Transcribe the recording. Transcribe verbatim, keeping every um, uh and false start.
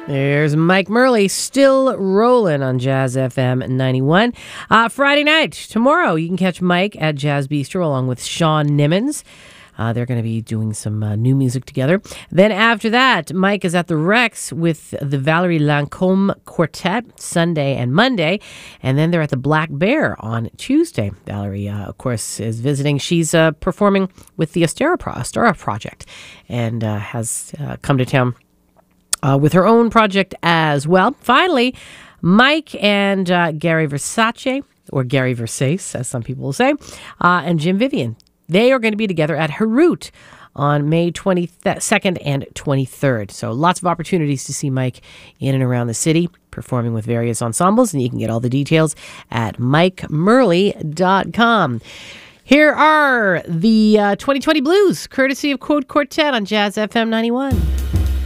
There's Mike Murley, still rolling on Jazz F M ninety-one. Uh, Friday night, tomorrow, you can catch Mike at Jazz Bistro along with Sean Nimmons. Uh, they're going to be doing some uh, new music together. Then after that, Mike is at the Rex with the Valerie Lancôme Quartet Sunday and Monday. And then they're at the Black Bear on Tuesday. Valerie, uh, of course, is visiting. She's uh, performing with the Astera, Pro- Astera Project and uh, has uh, come to town Uh, with her own project as well. Finally, Mike and uh, Gary Versace, or Gary Versace, as some people will say, uh, and Jim Vivian. They are going to be together at Harut on May twenty-second and twenty-third. So lots of opportunities to see Mike in and around the city, performing with various ensembles, and you can get all the details at mike murley dot com. Here are the uh, twenty twenty Blues, courtesy of Quote Quartet on Jazz F M ninety-one.